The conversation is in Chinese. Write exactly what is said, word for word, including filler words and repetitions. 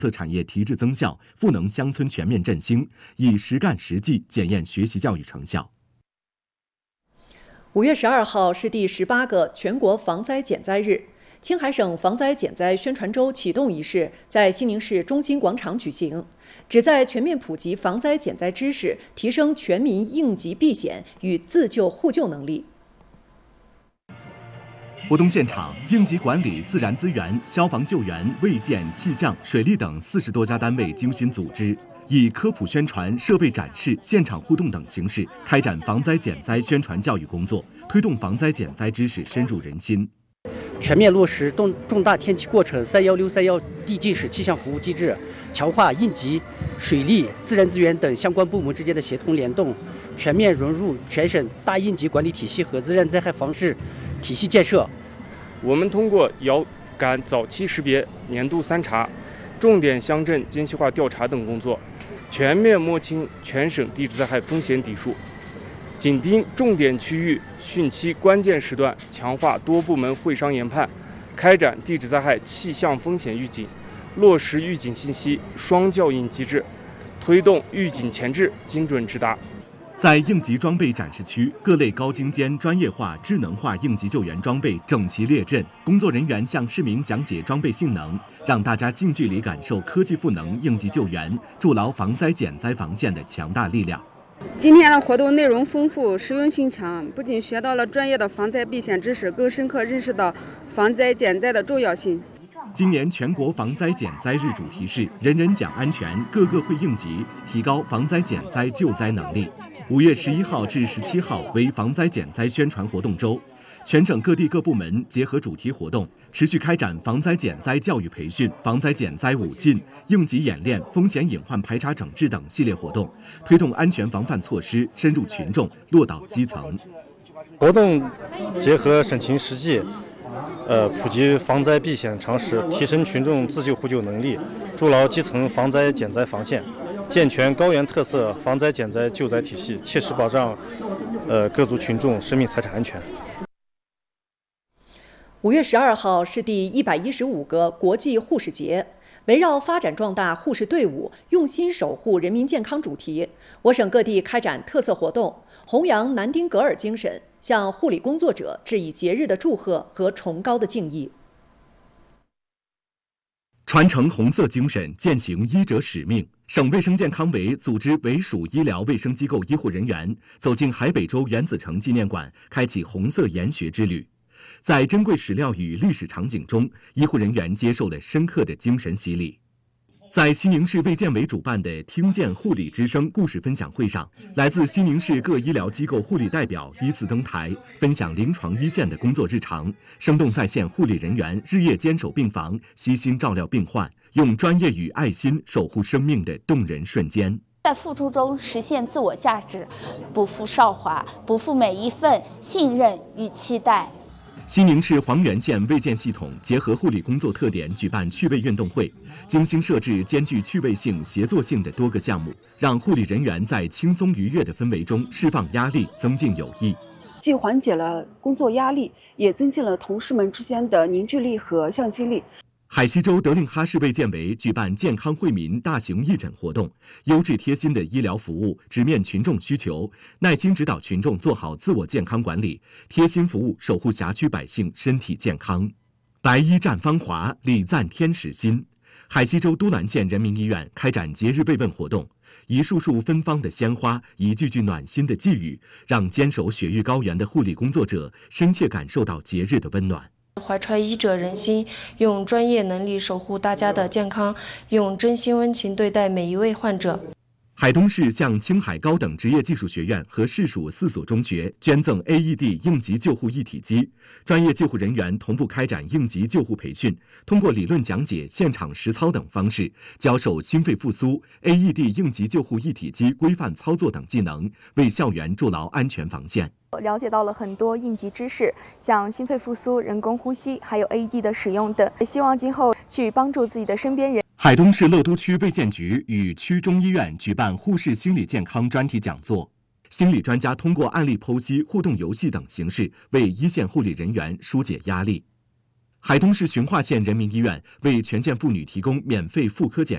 特产业提质增效，赋能乡村全面振兴，以实干实际检验学习教育成效。 五月十二号是第十八个全国防灾减灾日，青海省防灾减灾宣传周启动仪式在西宁市中心广场举行，旨在全面普及防灾减灾知识，提升全民应急避险与自救互救能力。 活动现场，应急管理、自然资源、消防救援、卫健、气象、水利等四十多家单位精心组织，以科普宣传、设备展示、现场互动等形式开展防灾减灾宣传教育工作，推动防灾减灾知识深入人心。 全面落实重重大天气过程三幺六三幺地级市气象服务机制，强化应急、水利、自然资源等相关部门之间的协同联动，全面融入全省大应急管理体系和自然灾害防治体系建设。 我们通过遥感早期识别、年度三查、重点乡镇精细化调查等工作，全面摸清全省地质灾害风险底数，紧盯重点区域汛期关键时段，强化多部门会商研判，开展地质灾害气象风险预警，落实预警信息双校应机制，推动预警前置、精准直达。 在应急装备展示区，各类高精尖、专业化、智能化应急救援装备整齐列阵，工作人员向市民讲解装备性能，让大家近距离感受科技赋能应急救援、筑牢防灾减灾防线的强大力量。 今天的活动内容丰富，实用性强，不仅学到了专业的防灾避险知识，更深刻认识到防灾减灾的重要性。 今年全国防灾减灾日主题是“人人讲安全，个个会应急”，提高防灾减灾救灾能力。五月十一号至十七号为防灾减灾宣传活动周，全省各地各部门结合主题活动，持续开展防灾减灾教育培训、防灾减灾五进、应急演练、风险隐患排查整治等系列活动，推动安全防范措施深入群众、落到基层。 活动结合省情实际，呃，普及防灾避险常识，提升群众自救互救能力，筑牢基层防灾减灾防线。健全高原特色防灾减灾救灾体系，切实保障呃各族群众生命财产安全。 五月十二号是第一百一十五个国际护士节，围绕发展壮大护士队伍、用心守护人民健康主题，我省各地开展特色活动，弘扬南丁格尔精神，向护理工作者致以节日的祝贺和崇高的敬意。 传承红色精神，践行医者使命。省卫生健康委组织委属医疗卫生机构医护人员走进海北州原子城纪念馆，开启红色研学之旅。在珍贵史料与历史场景中，医护人员接受了深刻的精神洗礼。在西宁市卫健委主办的听见护理之声故事分享会上，来自西宁市各医疗机构护理代表依次登台，分享临床一线的工作日常，生动再现护理人员日夜坚守病房、悉心照料病患，用专业与爱心守护生命的动人瞬间。 在付出中实现自我价值，不负韶华，不负每一份信任与期待。 西宁市黄原县卫健系统结合护理工作特点举办趣味运动会，精心设置兼具趣味性、协作性的多个项目，让护理人员在轻松愉悦的氛围中释放压力，增进友谊。 既缓解了工作压力，也增进了同事们之间的凝聚力和向心力。 海西州德令哈市卫健委举办健康惠民大型义诊活动，优质贴心的医疗服务直面群众需求，耐心指导群众做好自我健康管理，贴心服务守护辖区百姓身体健康。白衣绽芳华，礼赞天使心。海西州都兰县人民医院开展节日慰问活动，一束束芬芳的鲜花，一句句暖心的寄语，让坚守雪域高原的护理工作者深切感受到节日的温暖。 怀揣医者仁心，用专业能力守护大家的健康，用真心温情对待每一位患者。 海东市向青海高等职业技术学院和市属四所中学捐赠 A E D 应急救护一体机，专业救护人员同步开展应急救护培训，通过理论讲解、现场实操等方式，教授心肺复苏、A E D 应急救护一体机规范操作等技能，为校园筑牢安全防线。 了解到了很多应急知识，像心肺复苏、人工呼吸，还有 A E D 的使用等，也希望今后去帮助自己的身边人。 海东市乐都区卫健局与区中医院举办护士心理健康专题讲座，心理专家通过案例剖析、互动游戏等形式，为一线护理人员疏解压力。海东市循化县人民医院为全县妇女提供免费妇科检